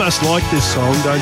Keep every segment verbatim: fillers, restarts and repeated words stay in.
just like this song, don't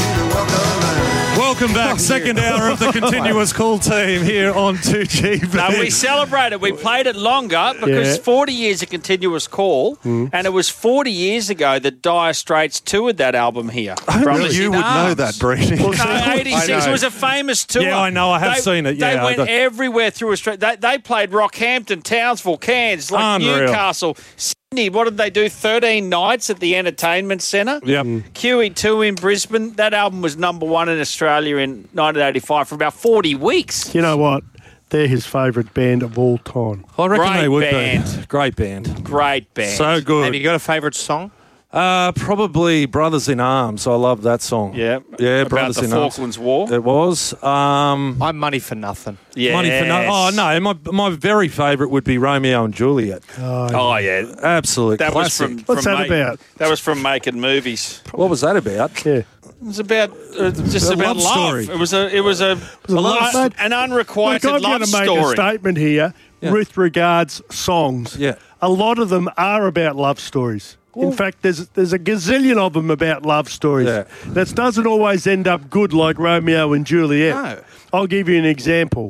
you? Welcome back, second hour of the continuous call team here on two G B. No, we celebrated. We played it longer because Yeah. forty years of continuous call, Mm. and it was forty years ago that Dire Straits toured that album here. Only Brothers you in would know Arms. that, Brady. No, I eighty-six know. was a famous tour. Yeah, I know. I have They- seen it. They Yeah, I went got- everywhere through Australia. They, they played Rockhampton, Townsville, Cairns, like Unreal. Newcastle, Sydney. What did they do? thirteen nights at the Entertainment Centre. Yep. Q E two in Brisbane. That album was number one in Australia in nineteen eighty-five for about forty weeks. You know what? They're his favourite band of all time. I reckon Great they would band. be. Great band. Great band. So good. Have you got a favourite song? Uh, probably Brothers in Arms. I love that song. Yeah. Yeah, About Brothers the in Arms. Falklands War. It was. Um, I'm Money for Nothing. Yes. Money for no. Oh, no. My, my very favourite would be Romeo and Juliet. Oh, yeah. Absolute That was classic. from, What's from that ma- about? That was from making movies. What was that about? Yeah. It was about uh, just A about love love. story. It was a it was a, a love- un- an unrequited Look, I'm love going to make story. a statement here with regards songs. Yeah. A lot of them are about love stories. In fact, there's there's a gazillion of them about love stories. Yeah. That doesn't always end up good like Romeo and Juliet. No. I'll give you an example.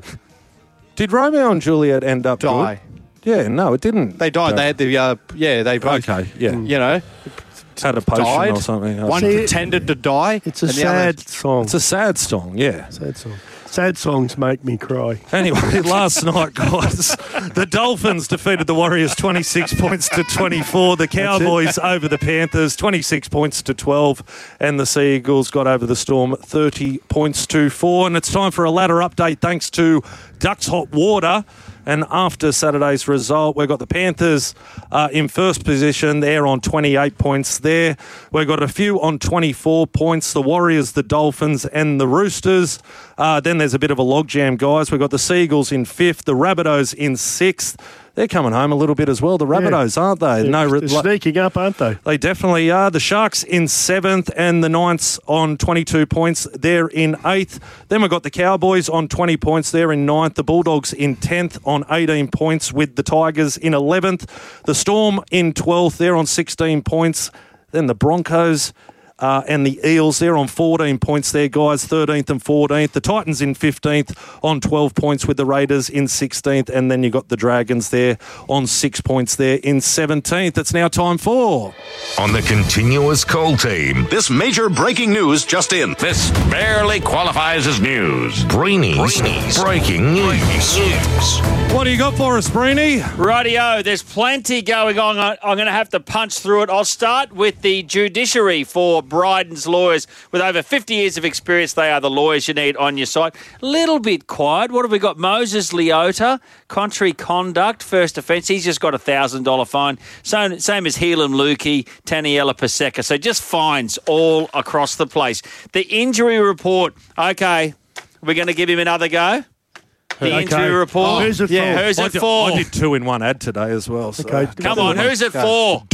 Did Romeo and Juliet end up Die. good? Yeah, no, it didn't. They died. They had the, uh, yeah, they both, Okay, yeah. you know, Had a potion died. or something. or One something. pretended to die. It's a and the other- sad song. It's a sad song, yeah. sad song. Sad songs make me cry. Anyway, last night, guys, the Dolphins defeated the Warriors twenty-six points to twenty-four. The Cowboys over the Panthers twenty-six points to twelve. And the Sea Eagles got over the Storm thirty points to four. And it's time for a ladder update thanks to Ducks Hot Water. And after Saturday's result, we've got the Panthers uh, in first position. They're on twenty-eight points there. We've got a few on twenty-four points. The Warriors, the Dolphins and the Roosters. Uh, then there's a bit of a logjam, guys. We've got the Seagulls in fifth, the Rabbitohs in sixth. They're coming home a little bit as well, the Rabbitohs, aren't they? They're, no, they're sneaking up, aren't they? They definitely are. The Sharks in seventh and the Knights on twenty-two points. They're in eighth. Then we've got the Cowboys on twenty points. They're in ninth. The Bulldogs in tenth on eighteen points with the Tigers in eleventh. The Storm in twelfth. They're on sixteen points. Then the Broncos Uh, and the Eels, they're on fourteen points there, guys, thirteenth and fourteenth. The Titans in fifteenth on twelve points with the Raiders in sixteenth. And then you've got the Dragons there on six points there in seventeenth. It's now time for... On the continuous call team. This major breaking news just in. This barely qualifies as news. Breeny's, Breeny's breaking news. News. What do you got for us, Breeny? Rightio, there's plenty going on. I- I'm going to have to punch through it. I'll start with the judiciary for Bryden's lawyers. With over fifty years of experience, they are the lawyers you need on your side. Little bit quiet. What have we got? Moses Leota, contrary conduct, first offence. He's just got a one thousand dollars fine. Same, same as Helam Lukey, Taniela Paseka. So just fines all across the place. The injury report. Okay, we're going to give him another go. The Okay. injury report. Oh, who's it yeah, for? who's I it did, for? I did two in one ad today as well. So. Okay. Come on, who's it for?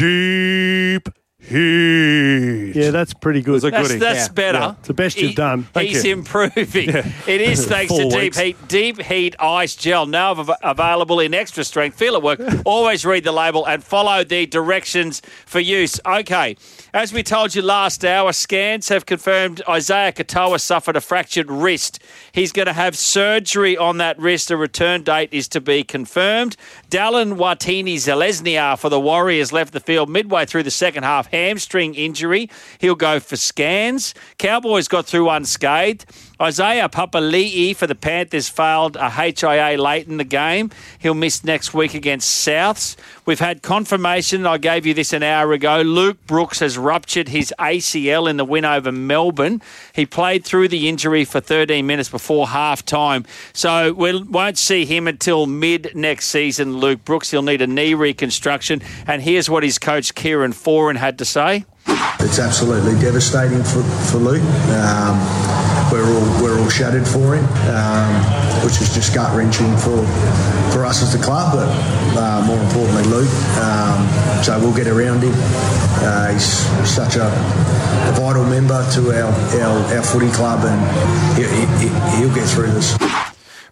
Deep heat. Yeah, that's pretty good. It's a That's, goodie. that's Yeah. better. Yeah. It's the best you've done. Thank He's you. improving. It is thanks to Four Deep weeks. Heat. Deep Heat Ice Gel, now av- available in extra strength. Feel it work. Always read the label and follow the directions for use. Okay, as we told you last hour, scans have confirmed Isaiah Katoa suffered a fractured wrist. He's going to have surgery on that wrist. A return date is to be confirmed. Dallin Watini-Zelezniak for the Warriors left the field midway through the second half, hamstring injury. He'll go for scans. Cowboys got through unscathed. Isaiah Papali'i for the Panthers failed a H I A late in the game. He'll miss next week against Souths. We've had confirmation, I gave you this an hour ago, Luke Brooks has ruptured his A C L in the win over Melbourne. He played through the injury for thirteen minutes before half-time. So we won't see him until mid next season, Luke Brooks. He'll need a knee reconstruction. And here's what his coach, Kieran Foran, had to say. It's absolutely devastating for, for Luke. Um, we're all we're all shattered for him, um, which is just gut wrenching for for us as the club, but uh, more importantly, Luke. Um, so we'll get around him. Uh, he's such a, a vital member to our our, our footy club, and he, he, he'll get through this.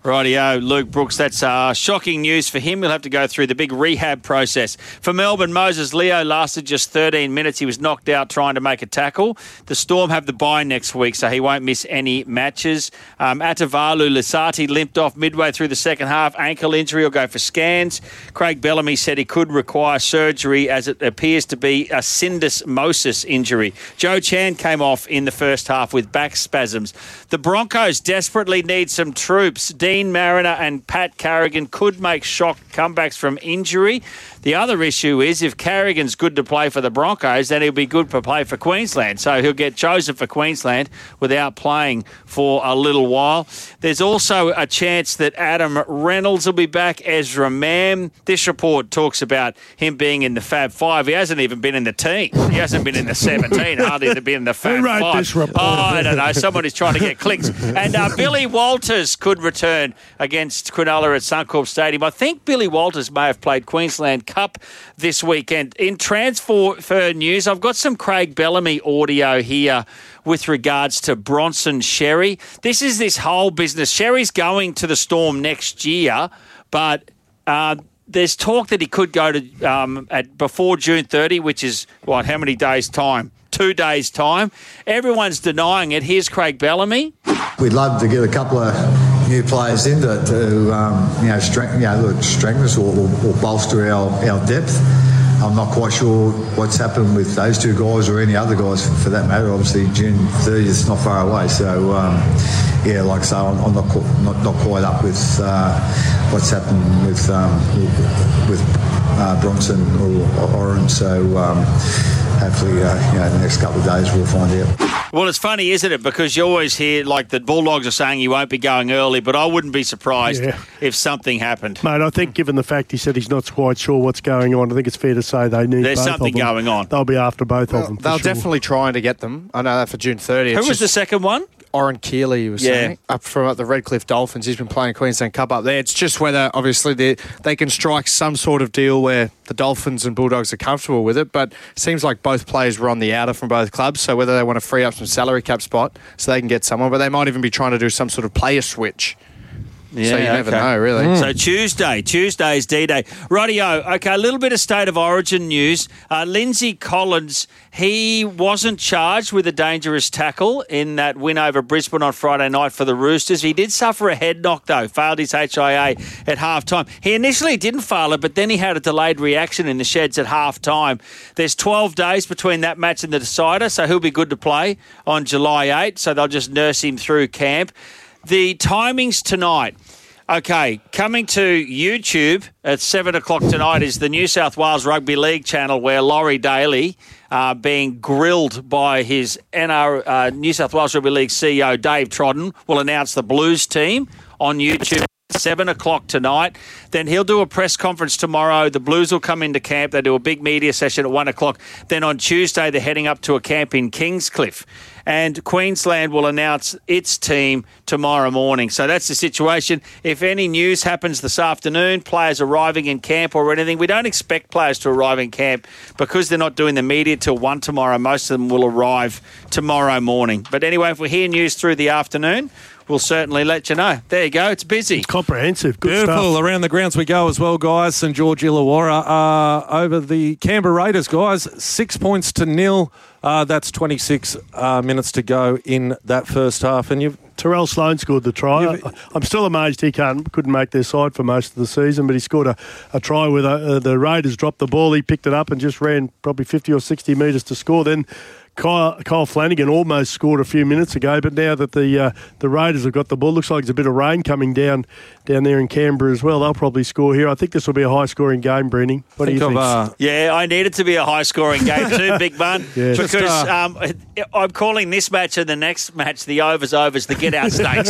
Rightio, Luke Brooks. That's uh, shocking news for him. He'll have to go through the big rehab process. For Melbourne, Moses Leo lasted just thirteen minutes. He was knocked out trying to make a tackle. The Storm have the bye next week, so he won't miss any matches. Um, Atavalu Lasati limped off midway through the second half. Ankle injury will go for scans. Craig Bellamy said he could require surgery as it appears to be a syndesmosis injury. Joe Chan came off in the first half with back spasms. The Broncos desperately need some troops. Dean Mariner and Pat Carrigan could make shock comebacks from injury. The other issue is if Carrigan's good to play for the Broncos, then he'll be good to play for Queensland. So he'll get chosen for Queensland without playing for a little while. There's also a chance that Adam Reynolds will be back. Ezra Mam. This report talks about him being in the Fab Five. He hasn't even been in the team. He hasn't been in the seventeen. Hardly to be in the Fab Who wrote Five. this report? Oh, I don't know. Somebody's trying to get clicks. And uh, Billy Walters could return against Cronulla at Suncorp Stadium. I think Billy Walters may have played Queensland Cup this weekend. In transfer news, I've got some Craig Bellamy audio here with regards to Bronson Xerri. This is this whole business. Sherry's going to the Storm next year, but uh, there's talk that he could go to um, at before June thirtieth, which is, what, how many days' time? Two days' time. Everyone's denying it. Here's Craig Bellamy. We'd love to get a couple of new players in to, to um, you know, strengthen, you know, strengthen us or, or, or bolster our, our depth. I'm not quite sure what's happened with those two guys or any other guys for that matter. Obviously, June thirtieth is not far away. So, um, yeah, like I say, I'm, I'm not, not not quite up with uh, what's happened with um, with uh, Bronson or Oren. So, um, hopefully, uh, you know, the next couple of days we'll find out. Well, it's funny, isn't it? Because you always hear, like, the Bulldogs are saying you won't be going early, but I wouldn't be surprised Yeah. if something happened. Mate, I think given the fact he said he's not quite sure what's going on, I think it's fair to say they need There's both something of them. going on. They'll be after both Well, of them. for they're sure. definitely trying to get them. I know that for June thirtieth. Who It's was the just second one? Oren Keeley, he was Yeah. saying, up from the Redcliffe Dolphins. He's been playing Queensland Cup up there. It's just whether, obviously, they they can strike some sort of deal where the Dolphins and Bulldogs are comfortable with it, but it seems like both players were on the outer from both clubs, so whether they want to free up some salary cap spot so they can get someone, but they might even be trying to do some sort of player switch. Yeah, so you never okay. know, really. So Tuesday, Tuesday's D-Day. Rightio, okay, a little bit of State of Origin news. Uh, Lindsay Collins, he wasn't charged with a dangerous tackle in that win over Brisbane on Friday night for the Roosters. He did suffer a head knock, though, failed his H I A at half-time. He initially didn't fail it, but then he had a delayed reaction in the sheds at half-time. There's twelve days between that match and the decider, so he'll be good to play on July eighth, so they'll just nurse him through camp. The timings tonight. Okay, coming to YouTube at seven o'clock tonight is the New South Wales Rugby League channel where Laurie Daly, uh, being grilled by his N R, uh, New South Wales Rugby League C E O Dave Trodden, will announce the Blues team on YouTube. Seven o'clock tonight. Then he'll do a press conference tomorrow. The Blues will come into camp. They do a big media session at one o'clock. Then on Tuesday, they're heading up to a camp in Kingscliff. And Queensland will announce its team tomorrow morning. So that's the situation. If any news happens this afternoon, players arriving in camp or anything, we don't expect players to arrive in camp because they're not doing the media till one tomorrow. Most of them will arrive tomorrow morning. But anyway, if we hear news through the afternoon, we'll certainly let you know. There you go. It's busy. It's comprehensive. Good Beautiful. stuff. Around the grounds we go as well, guys. St George Illawarra uh, over the Canberra Raiders, guys. Six points to nil. Uh, that's twenty-six uh, minutes to go in that first half. And you've Terrell Sloan scored the try. You've- I'm still amazed he can't couldn't make their side for most of the season, but he scored a, a try with uh, the Raiders dropped the ball. He picked it up and just ran probably fifty or sixty metres to score. Then Kyle, Kyle Flanagan almost scored a few minutes ago, but now that the uh, the Raiders have got the ball, looks like there's a bit of rain coming down down there in Canberra as well. They'll probably score here. I think this will be a high-scoring game, Brenning. What do think you of think? uh, Yeah, I need it to be a high-scoring game too, Big Bun. Yeah. Because Just, uh, um, I'm calling this match and the next match the overs overs, the get-out stakes.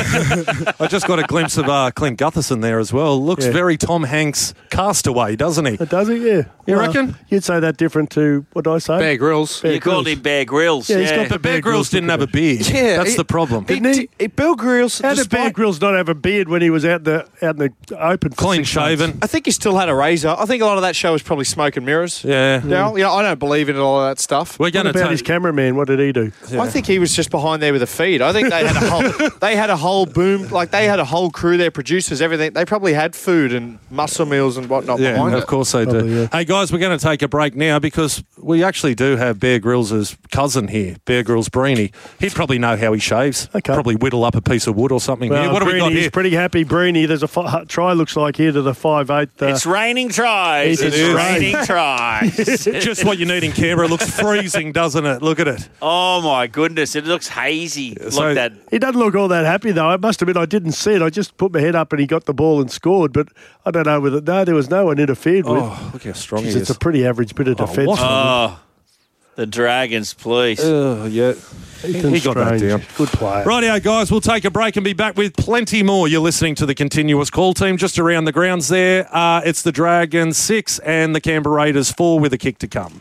I just got a glimpse of uh, Clint Gutherson there as well. Looks Yeah. very Tom Hanks Castaway, doesn't he? It does it, yeah. You Well, reckon? You'd say that different to, what did I say? Bear Grylls. You called Grylls, only Bear Grylls. Yeah, Yeah, he's got the But Bear Bear Grylls Grylls didn't have a beard. Yeah, That's he- the problem. He, Didn't he? he, Bill Grylls, How did Bear despite- Grylls not have a beard when he was out in the out in the open? For Clean six months? shaven. I think he still had a razor. I think a lot of that show was probably smoke and mirrors. Yeah. Now, you know, I don't believe in all of that stuff. We're What going to about his take. cameraman? What did he do? I think he was just behind there with a feed. I think they had a whole they had a whole boom, like they had a whole crew there, producers, everything. They probably had food and muscle meals and whatnot Yeah, behind of it. course they do. Probably, yeah. Hey, guys, we're going to take a break now because we actually do have Bear Grylls' cousin here, Bear Grylls Breeny. He'd probably know how he shaves. Okay. Probably whittle up a piece of wood or something. Well, here. What have we got Breeny's here? pretty happy. Breeny, there's a fi- try. Looks like here to the five eight. Uh, It's raining tries. It It's is. raining tries. Just what you need in Canberra. It looks freezing, doesn't it? Look at it. Oh, my goodness. It looks hazy. So- Look that. He doesn't look all that happy, though. I must admit, I didn't see it. I just put my head up and he got the ball and scored. But I don't know whether... No, there was no one interfered with. Oh, look how strong Jeez, he it's is. a pretty average bit of Oh, defence. what? from him. Oh, the Dragons, please. Oh, yeah. Ethan He got that Strange. down. Good player. Rightio, guys, we'll take a break and be back with plenty more. You're listening to the Continuous Call team just around the grounds there. Uh, it's the Dragons six and the Canberra Raiders four with a kick to come.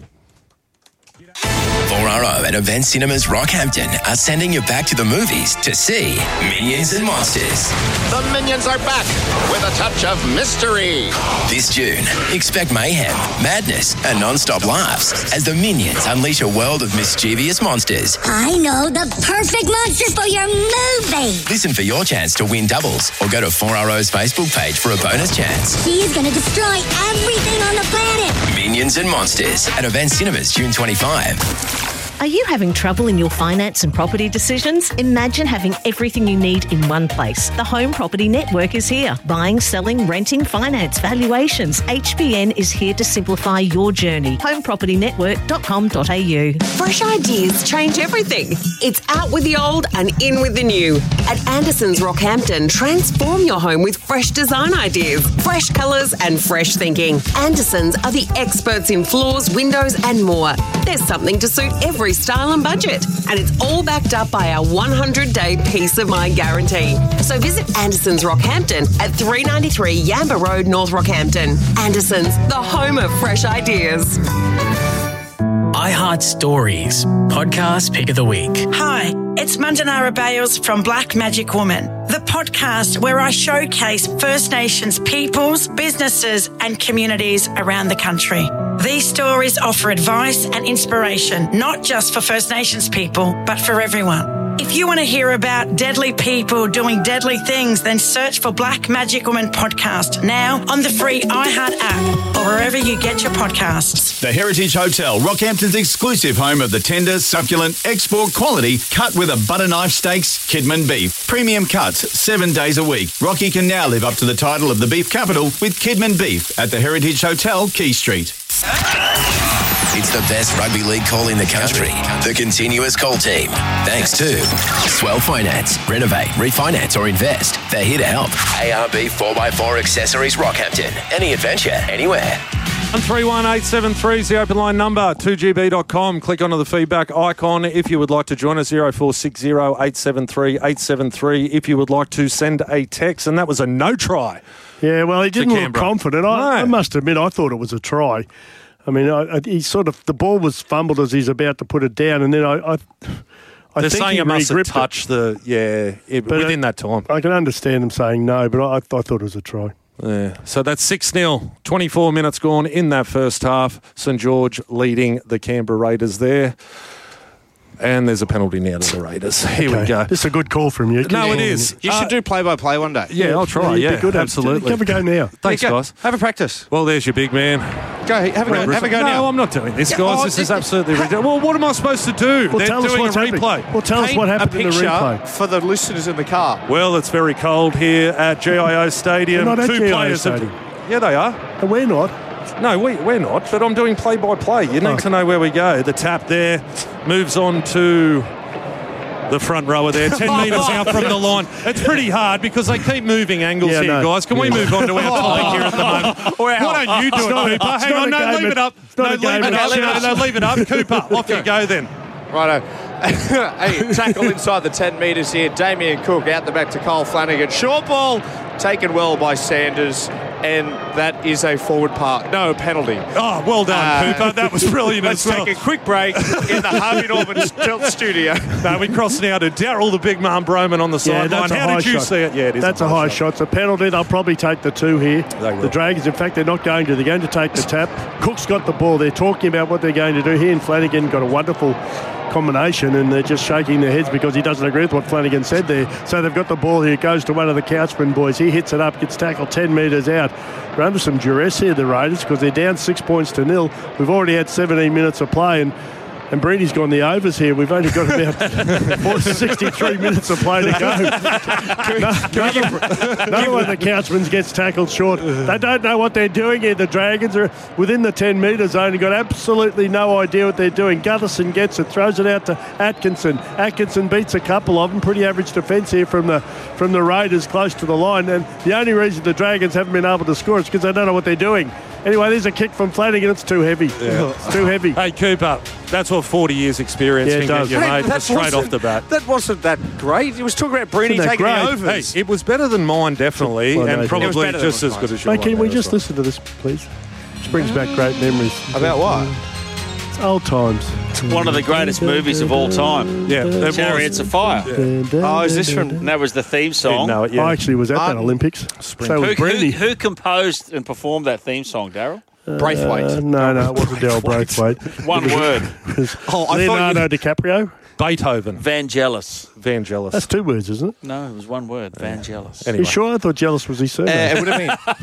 four R O and Event Cinemas Rockhampton are sending you back to the movies to see Minions and Monsters. The Minions are back with a touch of mystery. This June, expect mayhem, madness, and non-stop laughs as the Minions unleash a world of mischievous monsters. I know the perfect monster for your movie. Listen for your chance to win doubles or go to four R O's Facebook page for a bonus chance. He is going to destroy everything on the planet. Minions and Monsters at Event Cinemas June twenty-fifth. Are you having trouble in your finance and property decisions? Imagine having everything you need in one place. The Home Property Network is here. Buying, selling, renting, finance, valuations. H B N is here to simplify your journey. home property network dot com dot a u. Fresh ideas change everything. It's out with the old and in with the new. At Anderson's Rockhampton, transform your home with fresh design ideas, fresh colours and fresh thinking. Anderson's are the experts in floors, windows and more. There's something to suit every style and budget. And it's all backed up by our one hundred day peace of mind guarantee. So visit Anderson's Rockhampton at three ninety-three Yamba Road, North Rockhampton. Anderson's, the home of fresh ideas. iHeart Stories, podcast pick of the week. Hi, it's Mandanara Bales from Black Magic Woman, the podcast where I showcase First Nations peoples, businesses and communities around the country. These stories offer advice and inspiration, not just for First Nations people, but for everyone. If you want to hear about deadly people doing deadly things, then search for Black Magic Woman podcast now on the free iHeart app or wherever you get your podcasts. The Heritage Hotel, Rockhampton's exclusive home of the tender, succulent, export quality, cut with a butter knife steaks, Kidman beef. Premium cuts, seven days a week. Rocky can now live up to the title of the beef capital with Kidman beef at the Heritage Hotel, Key Street. It's the best rugby league call in the country. The Continuous Call team. Thanks to Swell Finance. Renovate, refinance or invest. They're here to help. A R B four by four Accessories Rockhampton. Any adventure, anywhere. one three one eight seven three is the open line number, two g b dot com. Click onto the feedback icon if you would like to join us, zero four six zero eight seven three eight seven three if you would like to send a text. And that was a no try. Yeah, well, he didn't look Canberra. confident. I, No. I must admit, I thought it was a try. I mean, I, I, he sort of the ball was fumbled as he's about to put it down, and then I, I, I They're think saying he it must have re-gripped it. touched the, yeah, it, But, uh, within that time. I can understand them saying no, but I, I thought it was a try. Yeah. So that's six nil, twenty-four minutes gone in that first half. St George leading the Canberra Raiders there. And there's a penalty now to the Raiders. Here we Okay. go. This is a good call from you. No, it is. You Uh, should do play-by-play one day. Yeah, I'll try. you'd be Yeah, good at it. absolutely. Have a go now. Thanks, Yeah, go. guys. Have a practice. Well, there's your big man. Go, have a go, have a go no, now. I'm not doing this, Yeah, guys. oh, this is it- absolutely ridiculous. Well, what am I supposed to do? Well, They're tell us doing what's a happening. replay. Well, tell us Paint what happened a in the picture replay. for the listeners in the car. Well, it's very cold here at G I O Stadium. They're not at Two G I O players have- Stadium. Yeah, they are. And we're not. No, we, we're not, but I'm doing play-by-play. You need Oh. to know where we go. The tap there moves on to the front rower there, ten metres out from the line. It's pretty hard because they keep moving angles Yeah, here, no. guys. Can we Yeah. move on to our topic here at the moment? Why don't you do It's it, not a- Cooper? it's Hang not on, a no, game leave of- it up. it's not No, a game leave it of up. No, chance. no, leave it up. Cooper, off you go then. Righto. Hey, tackle inside the ten metres here. Damien Cook out the back to Cole Flanagan. Short ball taken well by Sanders. and that is a forward part. No, a penalty. Oh, well done, uh, Cooper. That was brilliant Let's as well. take a quick break in the Harvey Norman Tilt studio. No, we cross now to Daryl, the big man Broman on the Yeah, sideline. that's a How high did you shot. see it? Yeah, it is That's a high shot. It's a penalty. They'll probably take the two here. They will. The Dragons, in fact, they're not going to. They're going to take the tap. Cook's got the ball. They're talking about what they're going to do. He and Flanagan got a wonderful combination, and they're just shaking their heads because he doesn't agree with what Flanagan said there. So they've got the ball here. It goes to one of the Couchman boys. He hits it up, gets tackled ten metres out. They're under some duress here, the Raiders, because they're down six points to nil. We've already had seventeen minutes of play, and And Breeny's gone the overs here. We've only got about sixty-three minutes of play to go. no, no one of the Couchmans gets tackled short. They don't know what they're doing here. The Dragons are within the ten metre zone and got absolutely no idea what they're doing. Gutherson gets it, throws it out to Atkinson. Atkinson beats a couple of them. Pretty average defence here from the from the Raiders close to the line. And the only reason the Dragons haven't been able to score is because they don't know what they're doing. Anyway, there's a kick from Flanagan. It's too heavy. Yeah. It's too heavy. Hey, Cooper, that's what forty years experience Yeah, it can does. get you, Hey, mate, that straight wasn't- off the bat. That wasn't that great. He was talking about Breeny Isn't that taking great? the overs. Hey, it was better than mine, definitely, Well, no, and it was probably better than just as mine. good as your Mate, can one we there just as well. listen to this, please? Which brings back great memories. About what? It's old times. One of the greatest movies of all time. Yeah, it was. Chariots of Fire. Oh, is this from... And that was the theme Didn't song. know it, yeah. I actually was at that Um, Olympics. So Who, was who, Breeny. who composed and performed that theme song, Daryl? Braithwaite. Uh, no, no, it wasn't Daryl Braithwaite. One word. It was Oh, I thought Leonardo DiCaprio. Beethoven, Vangelis. Vangelis. That's two words, isn't it? No, it was one word. Vangelis. Are you sure? I thought Jealous was his Uh, surname. it would have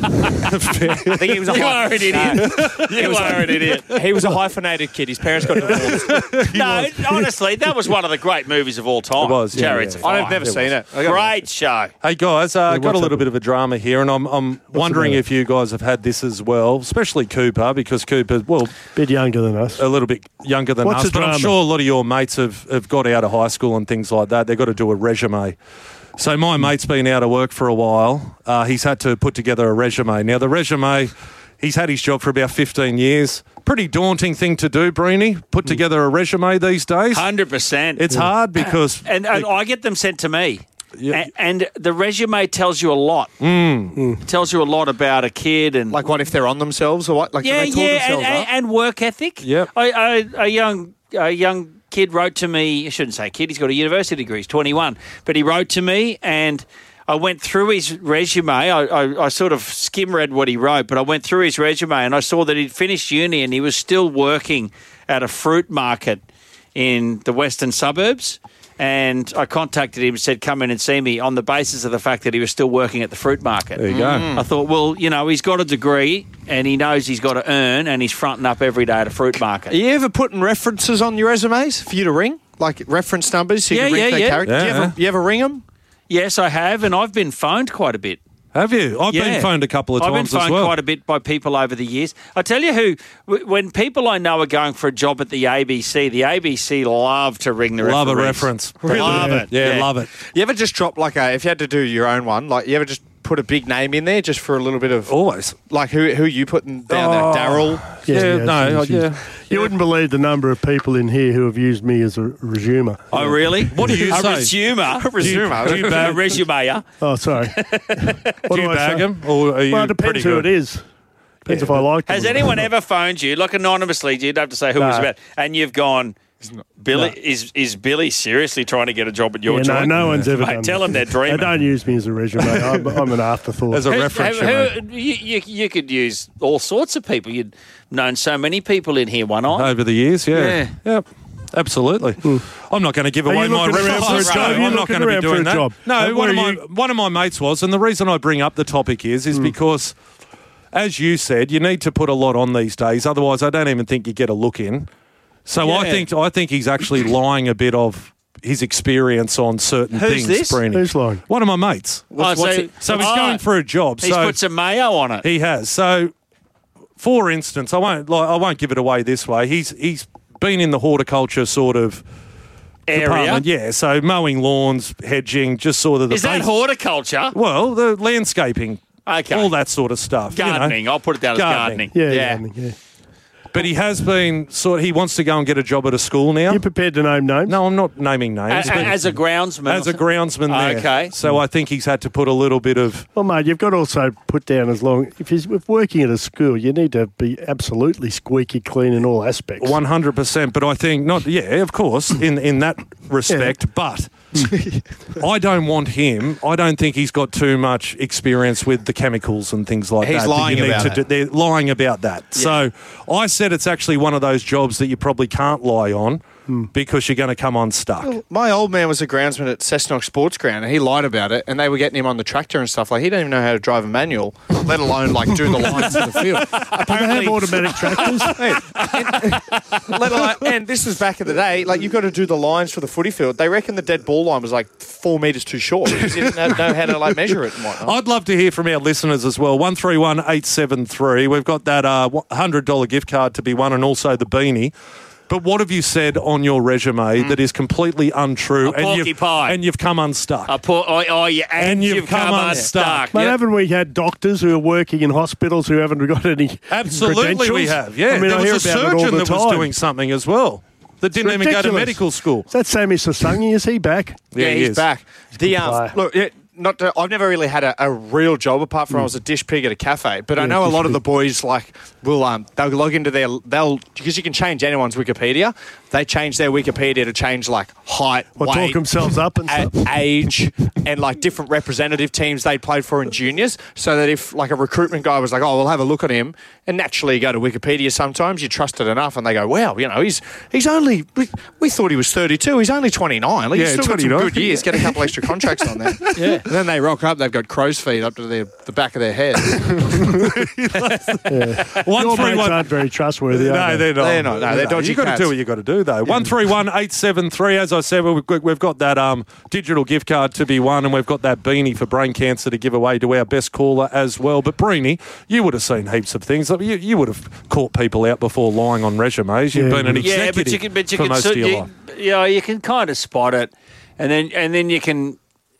been. I think he was a You hy- are an idiot. You are an idiot. He was a hyphenated kid. His parents got divorced. No, honestly, that was one of the great movies of all time. It was, yeah, Chariots yeah, of yeah. Fire. I've never It seen was. it. I got- Great show. Hey guys, uh, got a what's little happened? bit of a drama here, and I'm, I'm wondering matter? if you guys have had this as well, especially Cooper, because Cooper, well, Bit younger than us. a little bit younger than What's us, the but I'm drama? sure a lot of your mates have, have got out of high school and things like that. They've got to do a resume. So my mate's been out of work for a while. Uh, he's had to put together a resume. Now, the resume, he's had his job for about fifteen years. Pretty daunting thing to do, Breeny, put together a resume these days. one hundred percent. It's hard because... And, and I get them sent to me. Yeah. A- And the resume tells you a lot. Mm. It tells you a lot about a kid and Like what if they're on themselves or what? Like do yeah, they talk yeah, and, themselves and, up? and work ethic. Yep. I, I, a young a young kid wrote to me. I shouldn't say kid. He's got a university degree. He's twenty-one, but he wrote to me and. I went through his resume. I, I, I sort of skim read what he wrote, but I went through his resume and I saw that he'd finished uni and he was still working at a fruit market in the western suburbs. And I contacted him and said, come in and see me on the basis of the fact that he was still working at the fruit market. There you go. I thought, well, you know, he's got a degree and he knows he's got to earn and he's fronting up every day at a fruit market. Are you ever putting references on your resumes for you to ring? Like reference numbers so you Yeah, can ring yeah, their yeah. character? Do you Yeah. ever, you ever ring them? Yes, I have, and I've been phoned quite a bit. Have you? I've Yeah. been phoned a couple of I've been times as phoned well. quite a bit by people over the years. I tell you who, w- when people I know are going for a job at the A B C, the A B C love to ring the Love a referees. reference. They Love it. Yeah, love it. You ever just drop like a, if you had to do your own one, like you ever just put a big name in there just for a little bit of, Always. like who who you putting down Oh. there? Daryl? Yeah, no, she's- yeah. You wouldn't believe the number of people in here who have used me as a resumer. Oh, really? What do you a say? resumer? A resumer. Do you A bag, resumer. Oh, sorry. What do you I bag say? them? Or are you Well, it pretty depends who good? it is. Depends if I like them. Has anyone ever phoned you, like anonymously, you'd have to say who it was No. about, and you've gone, Billy, is is Billy seriously trying to get a job at your Yeah, no, joint? no one's ever Mate, done tell that. them they're They dreaming. don't use me as a resume. I'm, I'm an afterthought. As a Who- reference, who- you who- mean. you, you, you could use all sorts of people. You'd known so many people in here one on. Over the years, yeah. Yeah. Yep. Absolutely. I'm not going to give Are away you my looking around for a references. job? No, Are you I'm not looking going to be around for doing a that. job? No, Uh, one where of, are my, you- one of my mates was, and the reason I bring up the topic is, is because, as you said, you need to put a lot on these days. Otherwise, I don't even think you get a look in. So I Yeah. think I think he's actually lying a bit of his experience on certain Who's things. this? Breeny. Who's lying? One of my mates. What's- what's so, it- so he's oh, going for a job. He's so put some mayo on it. he has. So, for instance, I won't like, I won't give it away this way. He's he's been in the horticulture sort of Area. department, yeah. So mowing lawns, hedging, just sort of the Is that base- horticulture? well, the landscaping, Okay. all that sort of stuff. you know. Gardening. I'll put it down as Gardening. gardening. Yeah, yeah. yeah. But he has been sort. He wants to go and get a job at a school now. You prepared to name names? No, I'm not naming names. A- but as a groundsman. as a groundsman there. Okay. So I think he's had to put a little bit of. Well, mate, you've got to also put down as long if he's if working at a school, you need to be absolutely squeaky clean in all aspects. One hundred percent, but I think not. Yeah, of course, in in that respect. Yeah. But I don't want him. I don't think he's got too much experience with the chemicals and things like he's that. He's lying that you about need to it. do. They're lying about that. Yeah. So I said it's actually one of those jobs that you probably can't lie on. Because you're going to come unstuck. Well, my old man was a groundsman at Cessnock Sports Ground, and he lied about it, and they were getting him on the tractor and stuff. Like, he didn't even know how to drive a manual, let alone, like, do the lines in the field. Do they have automatic tractors? and, let alone, and this was back in the day. Like, you've got to do the lines for the footy field. They reckon the dead ball line was, like, four metres too short because he didn't know how to, like, measure it and whatnot. I'd love to hear from our listeners as well. one three one eight seven three. We've got that uh, one hundred dollars gift card to be won and also the beanie. But what have you said on your resume mm. that is completely untrue? A and, you've, pie. and you've come unstuck. A por- oh, oh, yeah, and, and you've, you've come, come unstuck. unstuck. Mate, yep. haven't we had doctors who are working in hospitals who haven't got any Absolutely we have, yeah. I mean, there I was hear a about it all surgeon the that was time. doing something as well that didn't even go to medical school. Is that Sammy Sasangi? Is he back? Yeah, yeah he he's is. back. The um, Look, it, not to, I've never really had a, a real job apart from mm. I was a dish pig at a cafe. But yeah, I know a lot pig. of the boys like will um they'll log into their they'll because you can change anyone's Wikipedia. They change their Wikipedia to change like height, or weight, talk themselves up and a- stuff. age, and like different representative teams they played for in juniors. So that if like a recruitment guy was like, oh, we'll have a look at him, and naturally you go to Wikipedia sometimes, you trust it enough, and they go, wow, you know, he's he's only we, we thought he was thirty-two, he's only twenty-nine. Like, yeah, he's still got some good years. Get a couple extra contracts on there. Yeah, and then they rock up, they've got crow's feet up to their, the back of their head. yeah. One Your mates one. aren't very trustworthy. No, are they? they're not. They're not. No, they're no, dodgy. You've got to do what you've got to do, though. One three one eight seven three. As I said, we've got, we've got that um, digital gift card to be won, and we've got that beanie for brain cancer to give away to our best caller as well. But Breeny, you would have seen heaps of things. You, you would have caught people out before lying on resumes. You've yeah, been an executive yeah, but you can, but you for can, most so, of your you, life. Yeah, you can kind of spot it, and then and then you can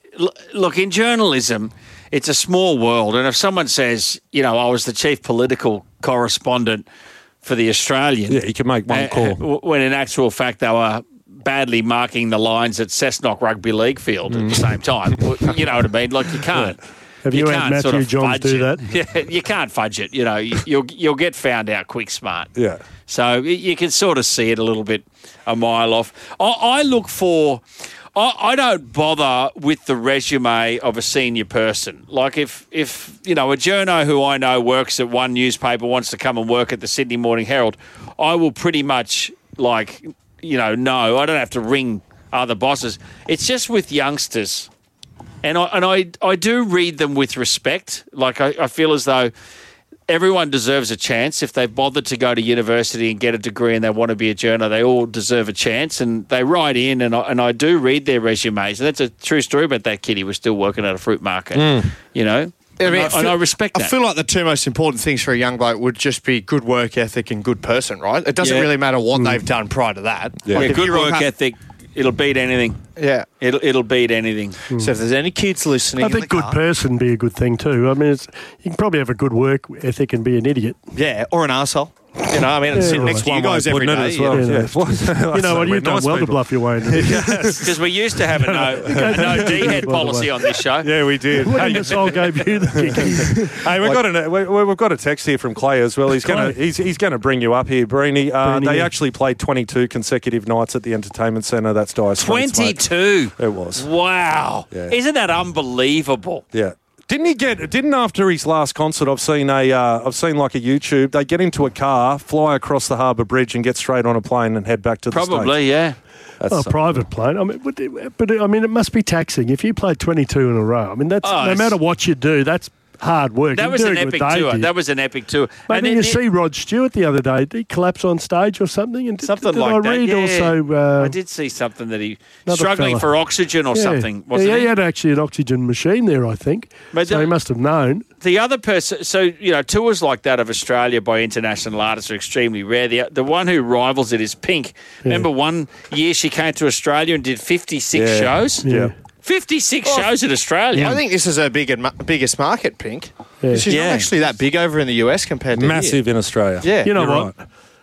look in journalism. It's a small world, and if someone says, you know, I was the chief political correspondent for the Australian, yeah, you can make one call. Uh, when in actual fact they were badly marking the lines at Cessnock Rugby League field mm. at the same time. You know what I mean? Like you can't. Yeah. Have you, you had Matthew sort of Johns do it. that? Yeah, you can't fudge it. You know, you, you'll you'll get found out quick, smart. Yeah. So you can sort of see it a little bit a mile off. I, I look for. I, I don't bother with the resume of a senior person. Like if if you know a journo who I know works at one newspaper wants to come and work at the Sydney Morning Herald, I will pretty much like you know no. I don't have to ring other bosses. It's just with youngsters. And I and I, I do read them with respect. Like I, I feel as though everyone deserves a chance. If they've bothered to go to university and get a degree and they want to be a journo, they all deserve a chance. And they write in, and I, and I do read their resumes. And that's a true story about that kid. He was still working at a fruit market, mm. you know. I mean, and, I, I, feel, and I respect that. I feel like the two most important things for a young bloke would just be good work ethic and good person, right? It doesn't yeah. really matter what mm. they've done prior to that. Yeah, like yeah good work ethic. It'll beat anything. Yeah. It'll it'll beat anything. Mm. So if there's any kids listening, I think good car, person be a good thing too. I mean, it's, you can probably have a good work ethic and be an idiot. Yeah, or an arsehole. You know, I mean, yeah, sitting next to you guys every day. As well. Yeah, yeah. You know what? You've done nice well people. to bluff your way into it. Because we used to have a no, a no D-head policy on this show. Yeah, we did. Hey, this all gave you the kick. Hey, we've, like, got an, we, we've got a text here from Clay as well. He's going to he's, he's going to bring you up here, Breeny. Uh, they actually played twenty-two consecutive nights at the Entertainment Centre. That's Dire Straits. twenty-two? It was. Wow. Yeah. Isn't that unbelievable? Yeah. Didn't he get? Didn't after his last concert, I've seen a, uh, I've seen like a YouTube. They get into a car, fly across the Harbour Bridge, and get straight on a plane and head back to the Probably, States. yeah. That's oh, a private plane. I mean, but, but I mean, it must be taxing if you play twenty-two in a row. I mean, that's oh, no matter what you do, that's hard work. That You're was an doing epic what they tour. did. That was an epic tour. Mate, and then then you the, see Rod Stewart the other day. Did he collapse on stage or something? And did, something did like I that. read Yeah. also? Uh, I did see something that he another struggling fella. for oxygen or yeah. something. Wasn't yeah, he? he had actually an oxygen machine there, I think. But so the, he must have known. The other person, so you know, tours like that of Australia by international artists are extremely rare. The the one who rivals it is Pink. Yeah. Remember one year she came to Australia and did fifty-six yeah. shows. Yeah. fifty-six oh, shows in Australia. I think this is her big, biggest market, Pink. Yeah. She's yeah. not actually that big over in the U S compared to massive here. in Australia. Yeah, you know You're what? Right.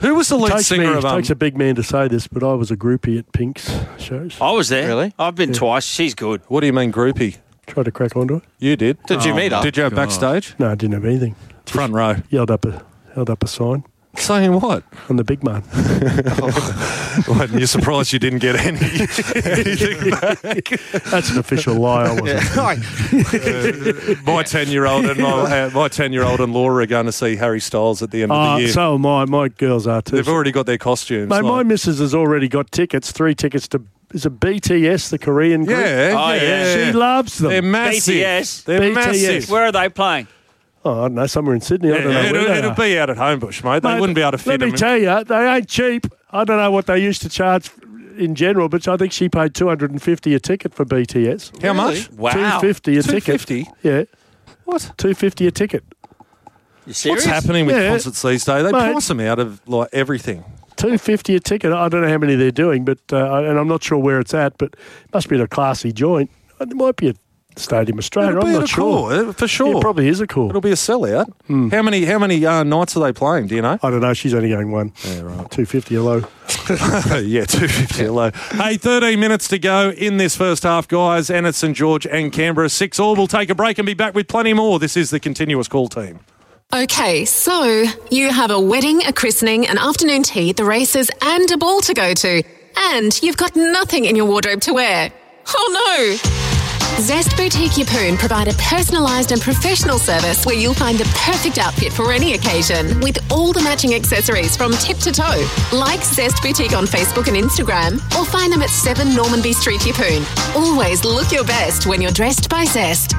Who was the lead takes singer me, of It um, takes a big man to say this, but I was a groupie at Pink's shows. I was there. Really? I've been Yeah. twice. She's good. What do you mean groupie? Tried to crack onto it. You did. Did you meet her? Did you have God. backstage? No, I didn't have anything. Front row. Yelled up a held up a sign Saying what? on the big man. What, you're surprised you didn't get any, anything back? That's an official lie. I wasn't. Uh, my ten-year-old and my, uh, my ten-year-old and Laura are going to see Harry Styles at the end of Oh, the year. so am I. My girls are too. They've already got their costumes. Mate, my like- missus has already got tickets. Three tickets to. Is it B T S, the Korean group? yeah, Oh, yeah. She loves them. They're massive. B T S. They're B T S. massive. Where are they playing? Oh, I don't know, somewhere in Sydney. I don't know Yeah, where it'll, they it'll are. be out at Homebush, mate. They Mate, wouldn't be able to fit Let me them. tell you, they ain't cheap. I don't know what they used to charge in general, but I think she paid two hundred and fifty a ticket for B T S. How much? Wow. Two fifty a two ticket. fifty? Yeah, What? two fifty a ticket. You serious? What's happening with Yeah. concerts these days? They Mate. price them out of like everything. Two fifty a ticket. I don't know how many they're doing, but uh, and I'm not sure where it's at. But it must be at a classy joint. It might be at Stadium Australia. It'll I'm be not at a sure. core, uh, for sure. Yeah, it probably is a call. It'll be a sellout. How many? How many uh, nights are they playing? Do you know? I don't know. She's only going one. Yeah, right. Two fifty a low. Yeah, two fifty a low. Hey, thirteen minutes to go in this first half, guys. And it's St George and Canberra six all. We'll take a break and be back with plenty more. This is the Continuous Call team. Okay, so you have a wedding, a christening, an afternoon tea, the races, and a ball to go to. And you've got nothing in your wardrobe to wear. Oh no! Zest Boutique Yeppoon provide a personalised and professional service where you'll find the perfect outfit for any occasion with all the matching accessories from tip to toe. Like Zest Boutique on Facebook and Instagram or find them at seven Normanby Street, Yeppoon. Always look your best when you're dressed by Zest.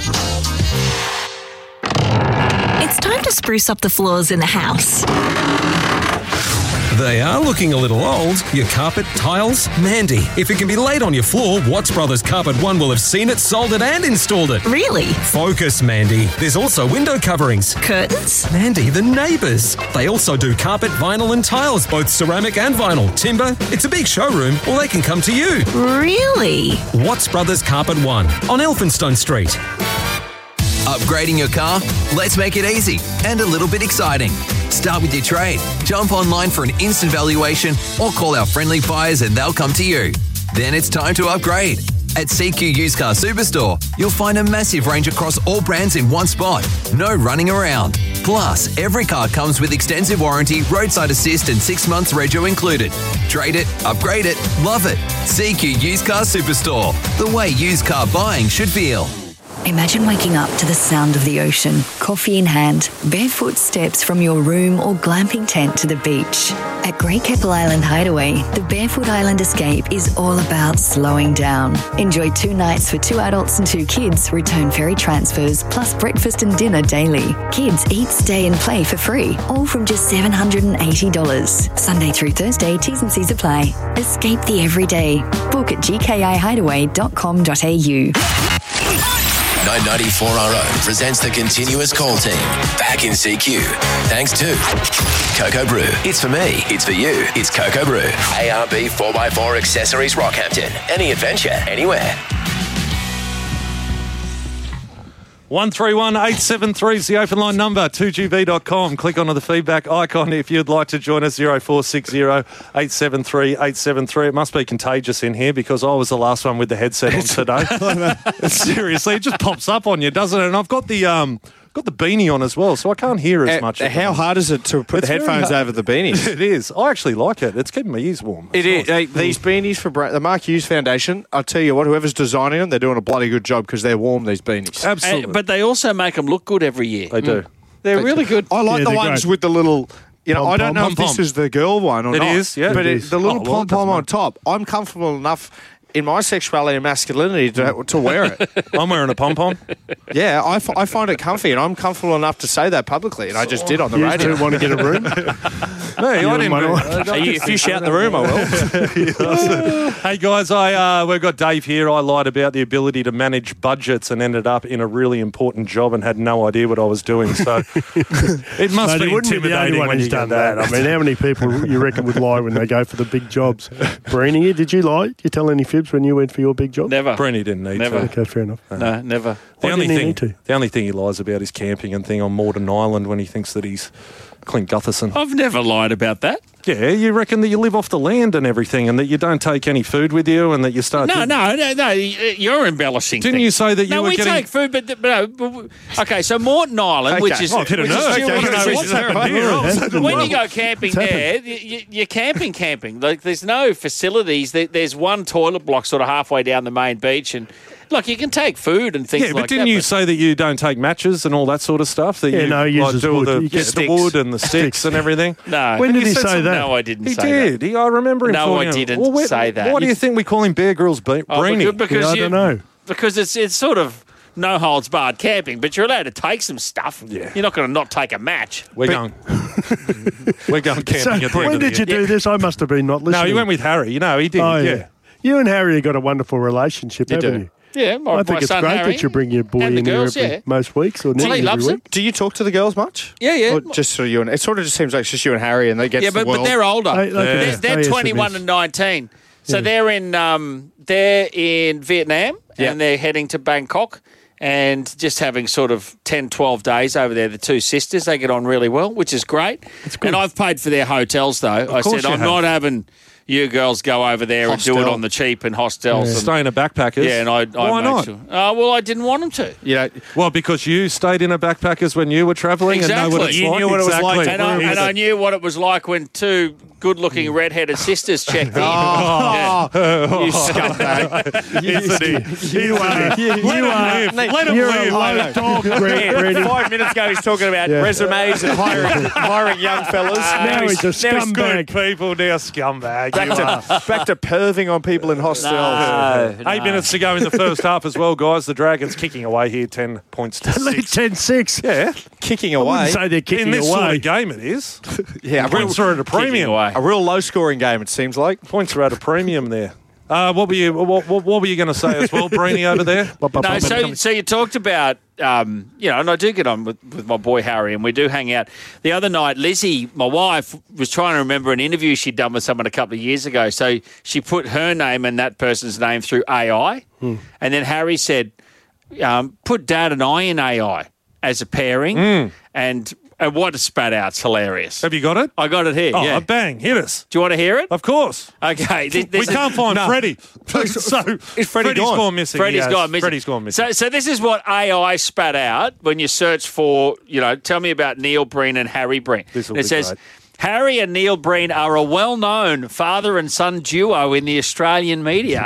It's time to spruce up the floors in the house. They are looking a little old. Your carpet, tiles, Mandy. If it can be laid on your floor, Watts Brothers Carpet One will have seen it, sold it and installed it. Really? Focus, Mandy. There's also window coverings. Curtains? Mandy, the neighbours. They also do carpet, vinyl and tiles, both ceramic and vinyl. Timber. It's a big showroom, or they can come to you. Really? Watts Brothers Carpet One on Elphinstone Street. Upgrading your car? Let's make it easy and a little bit exciting. Start with your trade. Jump online for an instant valuation or call our friendly buyers and they'll come to you. Then it's time to upgrade. At C Q Used Car Superstore, you'll find a massive range across all brands in one spot. No running around. Plus, every car comes with extensive warranty, roadside assist and six months rego included. Trade it, upgrade it, love it. C Q Used Car Superstore. The way used car buying should feel. Imagine waking up to the sound of the ocean, coffee in hand, barefoot steps from your room or glamping tent to the beach. At Great Keppel Island Hideaway, the Barefoot Island Escape is all about slowing down. Enjoy two nights for two adults and two kids, return ferry transfers, plus breakfast and dinner daily. Kids eat, stay and play for free, all from just seven hundred eighty dollars. Sunday through Thursday, T's and C's apply. Escape the everyday. Book at g k i hideaway dot com dot a u. nine ninety-four R O presents the Continuous Call team. Back in C Q. Thanks to Cocoa Brew. It's for me. It's for you. It's Cocoa Brew. A R B four by four Accessories Rockhampton. Any adventure, anywhere. one three one eight seven three is the open line number, two g v dot com. Click onto the feedback icon if you'd like to join us, zero four six zero eight seven three eight seven three. It must be contagious in here because I was the last one with the headset on today. Seriously, it just pops up on you, doesn't it? And I've got the um, got the beanie on as well, so I can't hear as Uh, much. how hard is it to put It's the very headphones hard. over the beanies? It is. I actually like it. It's keeping my ears warm. It is. Hey, these beanies for Bra- the Mark Hughes Foundation, I'll tell you what, whoever's designing them, they're doing a bloody good job because they're warm, these beanies. Absolutely. And- but they also make them look good every year. They do. They're They really do. good. I like Yeah, the they're ones great. with the little, you know, I don't Pom-pom. know if this Pom-pom. is the girl one or It not. is, yeah. But It it is. the little Oh, well, it doesn't pom-pom on matter. top, I'm comfortable enough in my sexuality and masculinity to, to wear it. I'm wearing a pom-pom. Yeah, I, f- I find it comfy and I'm comfortable enough to say that publicly and I just did on the You radio. two want to get a room? No, I didn't. might not. I don't Hey, you- if you shout in the room, I will. Hey guys, I uh, we've got Dave here. I lied about the ability to manage budgets and ended up in a really important job and had no idea what I was doing. So it must Mate, be he wouldn't be the only intimidating one when who's you done get that. I mean, how many people you reckon would lie when they go for the big jobs? Breenie, did you lie? Did you tell any fibs when you went for your big job? Never. Brenny didn't need Never. to. Okay, fair enough. No, never. The Why only didn't he thing, need to? the only thing he lies about is camping and thing on Morden Island when he thinks that he's Clint Gutherson. I've never lied about that. Yeah, you reckon that you live off the land and everything and that you don't take any food with you and that you start... No, to... no, no, no, you're embellishing Didn't things. you say that you no, were we getting... take food, but... but no, but- okay, so Morton Island, Okay. which is... Oh, I've hit a which nerve. is Okay, which okay, is- what's happened here? Oh, it's happened when well. you go camping What's there, you, you- you're camping, camping. Like, there's no facilities. There, there's one toilet block sort of halfway down the main beach and... Look, you can take food and things Yeah, but like didn't that. you say that you don't take matches and all that sort of stuff? That Yeah, you no, he like, uses do all wood. the, You yeah, get the sticks. wood and the sticks and everything? No. When did you he said say something- that? No, I didn't He say did. that. He, I remember him No, calling I him- didn't Well, where- say that. Why do You- you think we call him Bear Grylls Be- Oh, Brainy? because Yeah, I you, don't know. Because it's it's sort of no holds barred camping, but you're allowed to take some stuff. Yeah. You're not going to not take a match. We're going. We're going camping. So at the end when of the did you year. do this? I must have been not listening. No, he went with Harry. You know, he did. Oh, yeah. yeah. You and Harry have got a wonderful relationship, You haven't do. you? Yeah, my, I my think it's son great Harry that you bring your boy and the in girls, here every, yeah. most weeks or Well, nearly he loves every it. week. Do you talk to the girls much? Yeah, yeah. Or just sort of you and it sort of just seems like it's just you and Harry, and they get Yeah, to the but, but world. they're older. They- they can- They're, they're they twenty-one S M S. and nineteen. So Yeah. they're in um, they're in Vietnam Yeah. and they're heading to Bangkok and just having sort of ten, twelve days over there. The two sisters, they get on really well, which is great. And I've paid for their hotels, though. I course said, you I'm have. not having you girls go over there and do it Hostel. on the cheap in hostels. And, Staying at backpackers. yeah, and I, I Why made not? sure. Oh, well, I didn't want them to. You know, Well, because you stayed in a backpackers when you were travelling and know what it's Exactly. You like. knew what it was Exactly. like to And I, Exactly. and I knew what it was like when two good-looking redheaded sisters checked in. Oh, Yeah. you scumbag. Isn't he? You are. You Let him are. live. Let him You're live. a low dog, Brett, Brady. Five minutes ago, he's talking about Yeah. resumes and hiring, hiring young fellas. Now he's a Now he's good scumbag. people, now scumbag. back You are. to back to perving on people in hostels. No, Eight no. minutes to go in the first half as well, guys. The Dragons kicking away here, ten points to Lead six. ten six. Yeah, Kicking I away. wouldn't say they're kicking in this sort away. of game it is. Yeah, a real, Points are at a Kicking premium. away. a real low-scoring game. It seems like. Points are at a premium there. Uh, what were you? What, what, what were you going to say as well, Brainy over there? No, so so you talked about, um, you know, and I do get on with, with my boy Harry, and we do hang out. The other night, Lizzie, my wife, was trying to remember an interview she'd done with someone a couple of years ago. So she put her name and that person's name through A I, Hmm. and then Harry said, um, "Put Dad and I in A I as a pairing," Mm. and. And what a spat out's hilarious. Have you got it? I got it here. Oh, yeah. bang! Hit us. Do you want to hear it? Of course. Okay. This, We this is- can't find no. Freddie. so Is Freddie Freddie's gone? gone missing. Freddie's He has. gone missing. Freddie's gone missing. So, so this is what A I spat out when you search for, you know, tell me about Neil Breen and Harry Breen. This'll it be says, great. Harry and Neil Breen are a well-known father and son duo in the Australian media,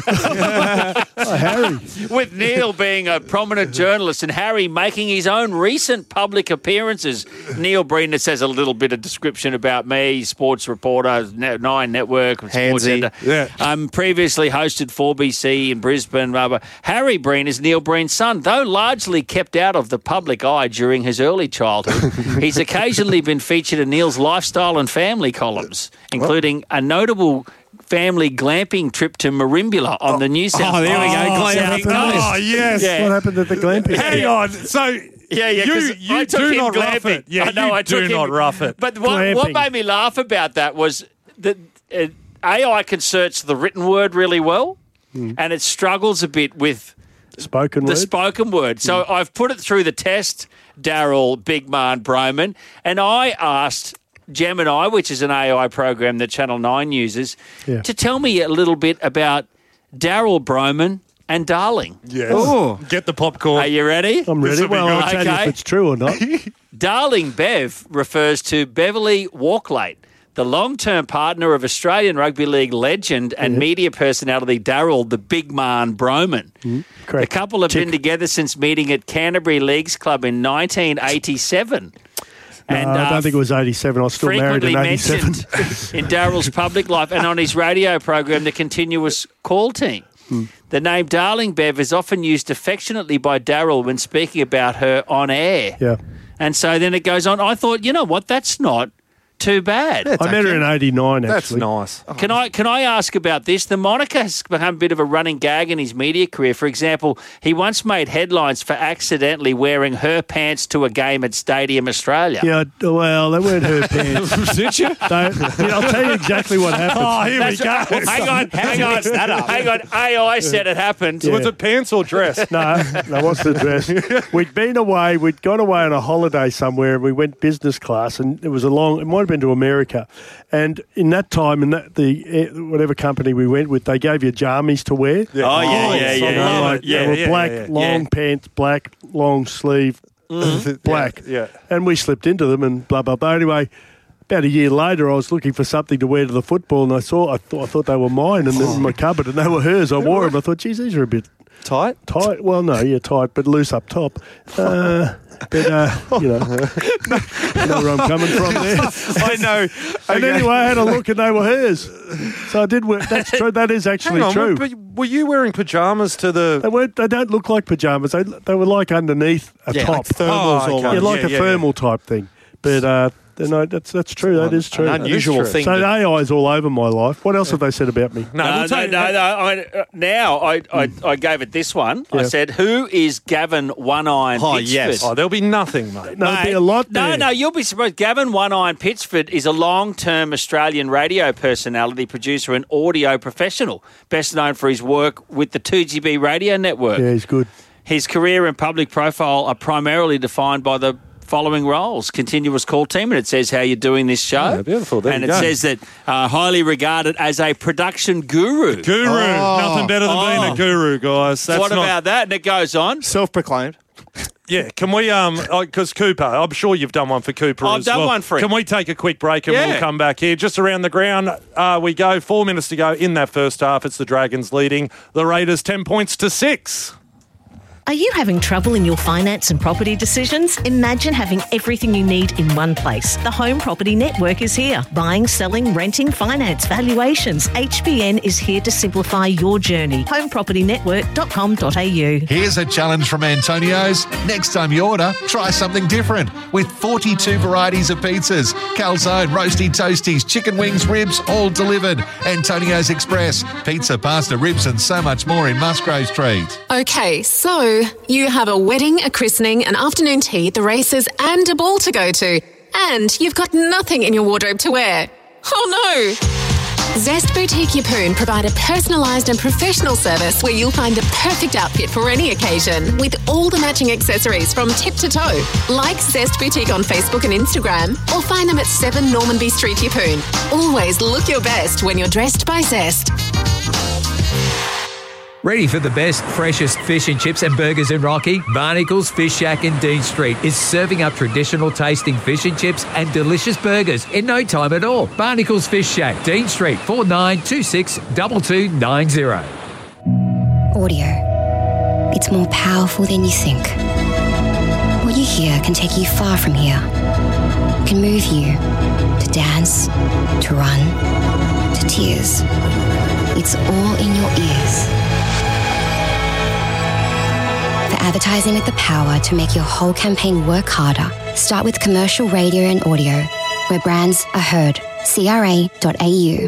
Oh, Harry. with Neil being a prominent journalist and Harry making his own recent public appearances. Neil Breen, it says a little bit of description about me, sports reporter, Nine Network, Sports Handsy. Centre. Yeah. Um, previously hosted four B C in Brisbane. Blah, blah. Harry Breen is Neil Breen's son, though largely kept out of the public eye during his early childhood. He's occasionally been featured in Neil's lifestyle and family columns, including a notable family glamping trip to Marimbula on the New South. Oh, there we go. South Glamping. Coast. Oh, yes. Yeah. What happened at the glamping? Hang on. So Yeah, yeah. 'cause you, you I took do him not rough glamping. it. Yeah, I know, you I took do him- not rough it. But what, what Glamping. made me laugh about that was that uh, A I can search the written word really well, and it struggles a bit with Spoken the word. spoken word. So I've put it through the test, Daryl, Big Man, Broman, and I asked Gemini, which is an A I program that Channel nine uses, Yeah. to tell me a little bit about Daryl Broman and Darling. Yes. Oh. Get the popcorn. Are you ready? I'm ready. This'll be Well, good. I'll tell you Okay. if it's true or not. Darling Bev refers to Beverly Walklate, the long-term partner of Australian Rugby League legend and media personality Daryl the Big Man Broman. The Correct. couple have Tick. been together since meeting at Canterbury Leagues Club in nineteen eighty-seven. No, And, I uh, don't think it was eighty-seven. I was still married frequently in eighty-seven. mentioned in Daryl's public life and on his radio program, The Continuous Call Team. The name Darling Bev is often used affectionately by Daryl when speaking about her on air. Yeah. And so then it goes on. I thought, you know what? That's not too bad. I met her in eighty-nine, That's actually. nice. Can I can I ask about this? The moniker has become a bit of a running gag in his media career. For example, he once made headlines for accidentally wearing her pants to a game at Stadium Australia. Yeah, well, they weren't her pants. Did you? They, yeah, I'll tell you exactly what happened. Oh, here That's we go. right. Hang on, hang on, that up? hang on. A I said it happened. Yeah. Was it pants or dress? No, no, what's the dress? We'd been away, we'd gone away on a holiday somewhere, and we went business class, and it was a long, it might have been to America. And in that time, in that the whatever company we went with, they gave you jammies to wear. Yeah. Oh, yeah, yeah, So yeah, they yeah. were like- Yeah, they were yeah, black, yeah, yeah. long Yeah. pants, black, long sleeve, black. Yeah. And we slipped into them and blah, blah, blah. Anyway, about a year later, I was looking for something to wear to the football, and I saw, I thought, I thought they were mine and in my cupboard, and they were hers. I wore them. I thought, geez, these are a bit Tight? tight. Well, no, yeah, tight, but loose up top. Uh, but, uh, you know, you know where I'm coming from there. I know. And Okay. anyway, I had a look and they were hers. So I did wear, that's true, that is actually Hang on, true. Were, were you wearing pajamas to the... They weren't, they don't look like pajamas. They, they were like underneath a Yeah, top. like thermals Oh, or okay. yeah, like like Yeah, a yeah, thermal type thing. But uh, no, that's that's true. That is true. an unusual true. thing. So to- the A I's all over my life. What else have they said about me? No, No, we'll no, take- no, no. I, uh, now I, I, I gave it this one. I Yeah. said, "Who is Gavin One Iron Oh, Pitchford?" yes. Oh, there'll be nothing, mate. No, there'd be Mate, a lot No, there. no, you'll be surprised. Gavin One Iron Pitchford is a long-term Australian radio personality, producer, and audio professional. Best known for his work with the two G B radio network. Yeah, he's good. His career and public profile are primarily defined by the following roles: continuous call team, and it says how you're doing this show. Yeah, beautiful. There and you it go. says that uh, highly regarded as a production guru. Guru. Nothing better than being Oh. a guru, guys. That's what not, about that? And it goes on. Self-proclaimed. Yeah, can we, um, because Cooper, I'm sure you've done one for Cooper I've as done well. one for him. Can we take a quick break and Yeah. we'll come back here? Just around the ground, uh, we go. Four minutes to go in that first half. It's the Dragons leading the Raiders ten points to six. Are you having trouble in your finance and property decisions? Imagine having everything you need in one place. The Home Property Network is here. Buying, selling, renting, finance, valuations. H B N is here to simplify your journey. home property network dot com dot a u. Here's a challenge from Antonio's. Next time you order, try something different. With forty-two varieties of pizzas, calzone, roasty toasties, chicken wings, ribs, all delivered. Antonio's Express, pizza, pasta, ribs and so much more in Musgrave Street. Okay, so you have a wedding, a christening, an afternoon tea, the races, and a ball to go to. And you've got nothing in your wardrobe to wear. Oh no! Zest Boutique Yeppoon provide a personalised and professional service where you'll find the perfect outfit for any occasion with all the matching accessories from tip to toe. Like Zest Boutique on Facebook and Instagram or find them at seven Normanby Street, Yeppoon. Always look your best when you're dressed by Zest. Ready for the best, freshest fish and chips and burgers in Rocky? Barnacles Fish Shack in Dean Street is serving up traditional tasting fish and chips and delicious burgers in no time at all. Barnacles Fish Shack, Dean Street, four nine two six two two nine zero. Audio. It's more powerful than you think. What you hear can take you far from here. It can move you to dance, to run, to tears. It's all in your ears. For advertising with the power to make your whole campaign work harder, start with commercial radio and audio, where brands are heard. C R A dot A U.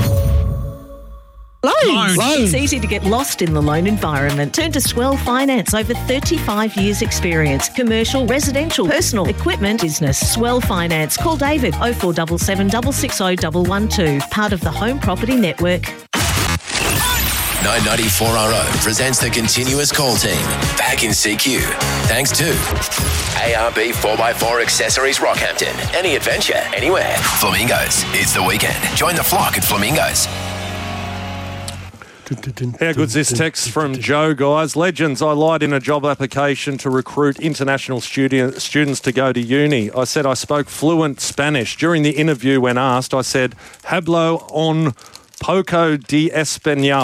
Loans. It's easy to get lost in the loan environment. Turn to Swell Finance. Over thirty-five years experience. Commercial, residential, personal, equipment, business. Swell Finance. Call David oh four seven seven, six six oh, one one two. Part of the Home Property Network. nine ninety-four R O presents the continuous call team. Back in C Q. Thanks to A R B four by four Accessories Rockhampton. Any adventure, anywhere. Flamingos. It's the weekend. Join the flock at Flamingos. How good's this text from Joe, guys? Legends, I lied in a job application to recruit international studi- students to go to uni. I said I spoke fluent Spanish. During the interview, when asked, I said, hablo un poco de español,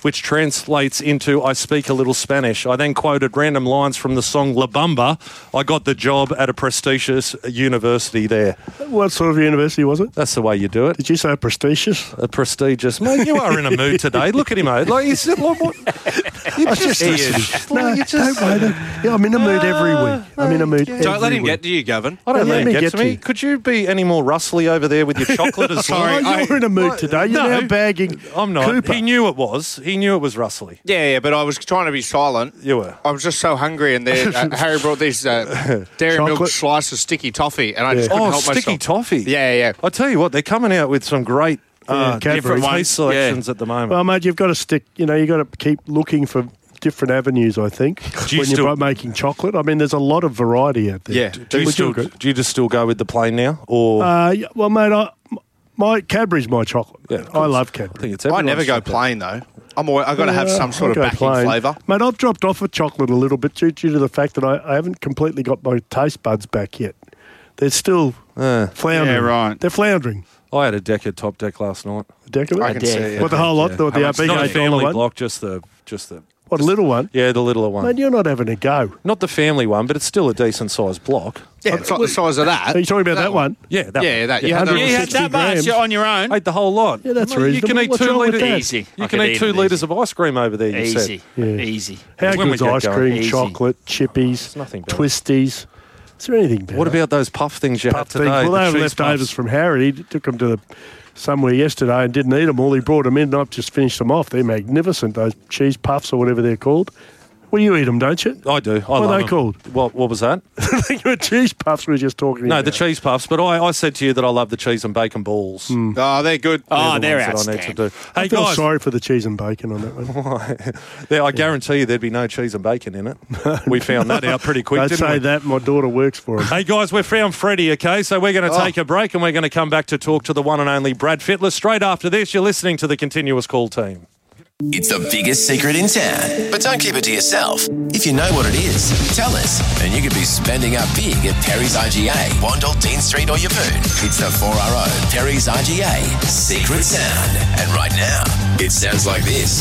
which translates into I speak a little Spanish. I then quoted random lines from the song La Bamba. I got the job at a prestigious university there. What sort of university was it? That's the way you do it. Did you say prestigious? A prestigious. Mate, you are in a mood today. Look at him, mate. Like, he's, like, what? You I just, just he is. No, Like, you just, don't worry. Yeah, I'm in a mood every week. I'm in a mood every Don't let him week. get to you, Gavin. I don't Yeah, let let him me get get to me. you. Could you be any more rustly over there with your chocolate as well? Sorry, I- you're in a mood today. You're No. now bagging I'm not. Cooper. He knew it was. He knew it was rustly. Yeah, yeah, but I was trying to be silent. You were. I was just so hungry, and there, uh, Harry brought this uh, dairy milk Chocolate. slice of sticky toffee, and I just Yeah. couldn't Oh, help sticky myself. toffee. Yeah, yeah. I tell you what, they're coming out with some great uh, Cadbury's. different Ones. taste selections at the moment. Well, mate, you've got to stick. You know, you've got to keep looking for different avenues. I think Do you when still- you're making chocolate. I mean, there's a lot of variety out there. Yeah. do, you Would still, agree? do you just still go with the plain now? Or Uh, yeah, well, mate, I, my Cadbury's my chocolate. Yeah, of I course. love I Cadbury. think it's I everyone's never go chocolate. plain though. I'm always, I've got to have Uh, some sort I'll of go backing plain. flavour. Mate, I've dropped off of chocolate a little bit due, due to the fact that I, I haven't completely got my taste buds back yet. They're still Uh, floundering. Yeah, right. They're floundering. I had a Decade Top Deck last night. A deck of it? I can see it. What, the whole lot? Yeah. The, the How much- big Not a eight dollar family one? block, just the just the What, a little one? yeah, the littler one. Mate, you're not having a go. Not the family one, but it's still a decent sized block. Yeah, it's like the size of that. Are you talking about that, one? Yeah, that Yeah, one. that. You Yeah, had one the, You had that much grams. on your own. Ate the whole lot. Yeah, that's Mate, You reasonable. can eat What's two wrong with litres. that? Easy. You I can could eat eat two it litres of ice cream over there. You Easy. said. Yeah. Easy. How When we good's get ice going. cream, Easy. chocolate, chippies, nothing better. twisties? Is there anything better? What about those puff things you puff had today? things? Well, the they were cheese leftovers puffs? from Harry. He took them to the somewhere yesterday and didn't eat them all. He brought them in and I've just finished them off. They're magnificent, those cheese puffs or whatever they're called. Well, you eat them, don't you? I do. I What love are they them. called? What, what was that? I think they were cheese puffs we were just talking No, about. the cheese puffs. But I, I said to you that I love the cheese and bacon balls. oh, they're good. Oh, they're the ones that I need to outstanding. do. I Hey feel guys, sorry for the cheese and bacon on that one. there, I guarantee you there'd be no cheese and bacon in it. We found that out pretty quick, Don't didn't say we? that. My daughter works for him. Hey guys, we've found Freddie, okay? So we're going to Oh. take a break and we're going to come back to talk to the one and only Brad Fittler. Straight after this, you're listening to the Continuous Call team. It's the biggest secret in town, but don't keep it to yourself. If you know what it is, tell us, and you could be spending up big at Perry's I G A, Wandle, Dean Street or Yeppoon. It's the four R O Perry's I G A Secret Sound. And right now, it sounds like this.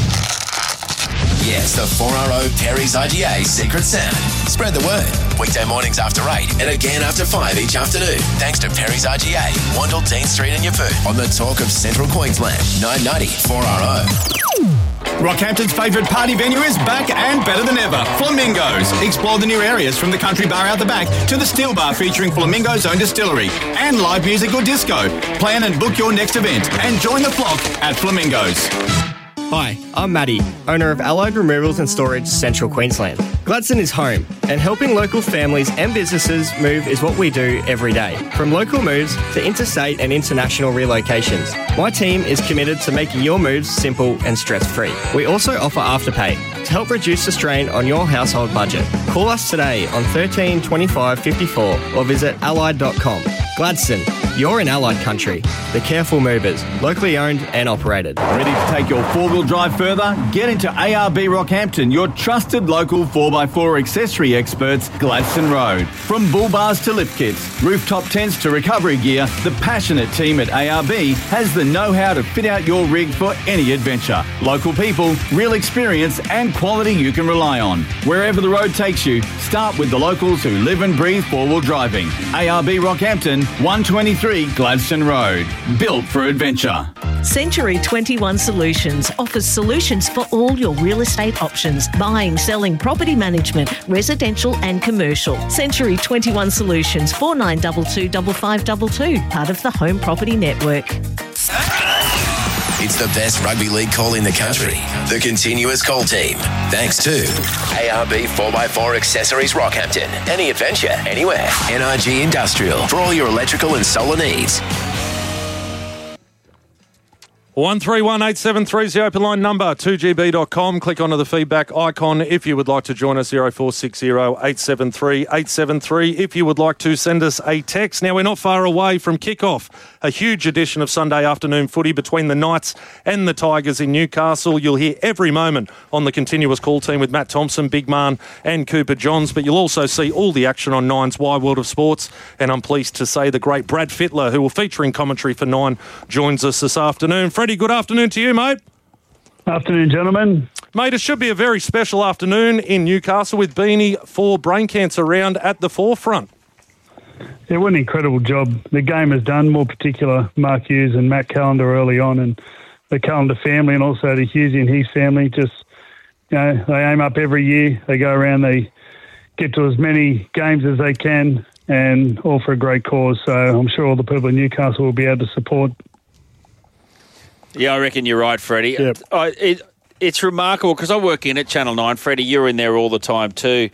Yes, the four R O Perry's I G A Secret Sound. Spread the word. Weekday mornings after eight and again after five each afternoon. Thanks to Perry's I G A, Wandle, Dean Street and Yeppoon. On the talk of Central Queensland, nine ninety four R O. Rockhampton's favourite party venue is back and better than ever. Flamingos. Explore the new areas from the country bar out the back to the still bar featuring Flamingo's own distillery and live music or disco. Plan and book your next event and join the flock at Flamingos. Hi, I'm Maddie, owner of Allied Removals and Storage, Central Queensland. Gladstone is home, and helping local families and businesses move is what we do every day. From local moves to interstate and international relocations, my team is committed to making your moves simple and stress-free. We also offer Afterpay to help reduce the strain on your household budget. Call us today on thirteen twenty-five fifty-four or visit allied dot com. Gladstone, you're in Allied country. The Careful Movers, locally owned and operated. Ready to take your four-wheel drive further? Get into A R B Rockhampton, your trusted local four by four accessory experts, Gladstone Road. From bull bars to lift kits, rooftop tents to recovery gear, the passionate team at A R B has the know-how to fit out your rig for any adventure. Local people, real experience and quality you can rely on. Wherever the road takes you, start with the locals who live and breathe four-wheel driving. A R B Rockhampton, one twenty-three Gladstone Road. Built for adventure. Century twenty-one Solutions offers solutions for all your real estate options: buying, selling, property management, residential and commercial. Century twenty-one Solutions, four nine two two five five two two, part of the Home Property Network. It's the best rugby league call in the country. The Continuous Call team. Thanks to A R B four by four Accessories Rockhampton. Any adventure, anywhere. N R G Industrial for all your electrical and solar needs. one three one eight seven three is the open line number, two g b dot com. Click onto the feedback icon if you would like to join us, zero four six zero eight seven three eight seven three. If you would like to send us a text. Now, we're not far away from kickoff. A huge edition of Sunday afternoon footy between the Knights and the Tigers in Newcastle. You'll hear every moment on the Continuous Call team with Matt Thompson, Big Man and Cooper Johns, but you'll also see all the action on Nine's Wide World of Sports. And I'm pleased to say the great Brad Fittler, who will feature in commentary for Nine, joins us this afternoon. Freddie, good afternoon to you, mate. Afternoon, gentlemen. Mate, it should be a very special afternoon in Newcastle with Beanie for Brain Cancer Round at the forefront. Yeah, what an incredible job the game has done, more particular Mark Hughes and Matt Callender early on, and the Callender family, and also the Hughes and his family. Just, you know, they aim up every year. They go around, they get to as many games as they can, and all for a great cause. So I'm sure all the people in Newcastle will be able to support. Yeah, I reckon you're right, Freddie. Yep. I, it, it's remarkable because I work in at Channel nine. Freddie, you're in there all the time too.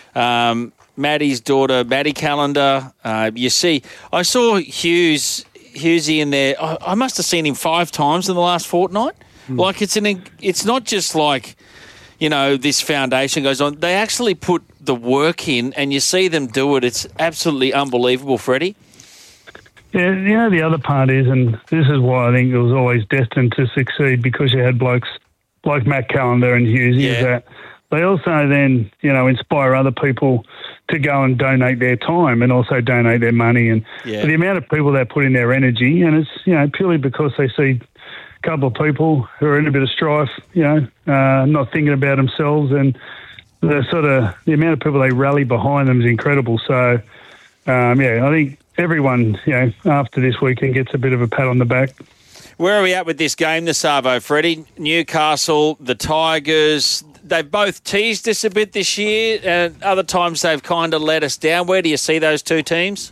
Um, Maddie's daughter, Maddie Callender. Uh, you see, I saw Hughes, Hughesy in there. I, I must have seen him five times in the last fortnight. Mm. Like it's an, it's not just like, you know, this foundation goes on. They actually put the work in, and you see them do it. It's absolutely unbelievable, Freddie. Yeah, you know, the other part is, and this is why I think it was always destined to succeed, because you had blokes like Matt Callender and Hughes, yeah. is that they also then, you know, inspire other people to go and donate their time and also donate their money. And yeah. the amount of people that put in their energy, and it's, you know, purely because they see a couple of people who are in a bit of strife, you know, uh, not thinking about themselves, and the sort of, the amount of people they rally behind them is incredible. So, um, yeah, I think everyone, you know, after this weekend gets a bit of a pat on the back. Where are we at with this game, the Savo, Freddie? Newcastle, the Tigers, they've both teased us a bit this year, and other times they've kind of let us down. Where do you see those two teams?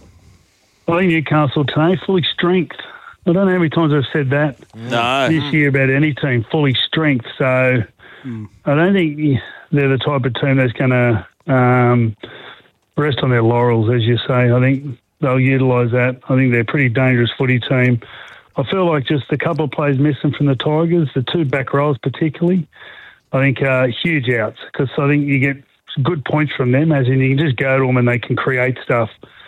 I think Newcastle today, fully strength. I don't know how many times I've said that no. this year about any team, fully strength. So mm. I don't think they're the type of team that's going to um, rest on their laurels, as you say. I think they'll utilise that. I think they're a pretty dangerous footy team. I feel like just a couple of plays missing from the Tigers, the two back rows particularly, I think are huge outs, because I think you get good points from them, as in you can just go to them and they can create stuff.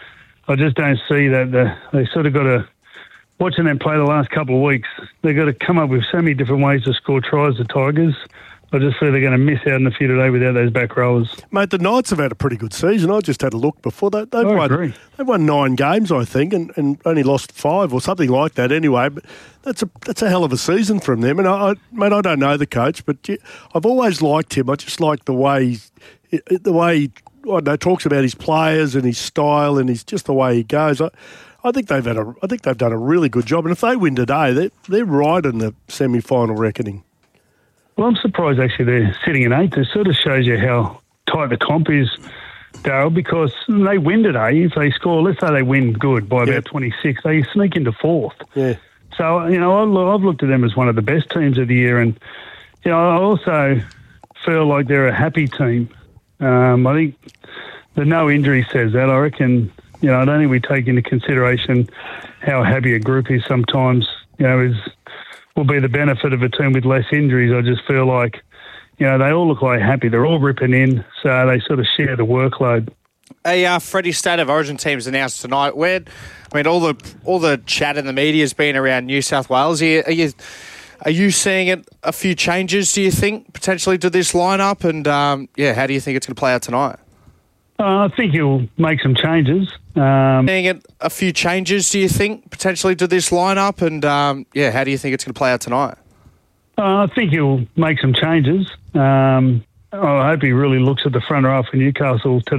I just don't see that. The, they sort of got to, watching them play the last couple of weeks, they've got to come up with so many different ways to score tries, the Tigers. I just feel they're going to miss out in the field today without those back rowers. Mate, the Knights have had a pretty good season. I just had a look before. They, they've, I won, agree. they've won nine games, I think, and, and only lost five or something like that anyway. But that's a that's a hell of a season from them. And, I, I mate, I don't know the coach, but I've always liked him. I just like the way, the way he, I don't know, talks about his players and his style and his just the way he goes. I, I think they've had a, I think they've done a really good job. And if they win today, they're, they're right in the semi-final reckoning. Well, I'm surprised actually they're sitting in eighth. It sort of shows you how tight the comp is, Darryl, because they win today. If they score, let's say they win good by Yeah. about twenty-six, they sneak into fourth. Yeah. So, you know, I've looked at them as one of the best teams of the year. And, you know, I also feel like they're a happy team. Um, I think the no injury says that. I reckon, you know, I don't think we take into consideration how happy a group is sometimes, you know, is will be the benefit of a team with less injuries. I just feel like, you know, they all look like happy. They're all ripping in, so they sort of share the workload. A uh, Freddie State of Origin team's announced tonight. Where, I mean, all the all the chat in the media has been around New South Wales. Are you, are you are you seeing it, a few changes? Do you think potentially to this lineup? And um, yeah, how do you think it's going to play out tonight? Uh, I think he'll make some changes. Um, Seeing it, a few changes, do you think potentially to this lineup? And um, yeah, how do you think it's going to play out tonight? uh, I think he'll make some changes. Um, I hope he really looks at the front row for Newcastle today.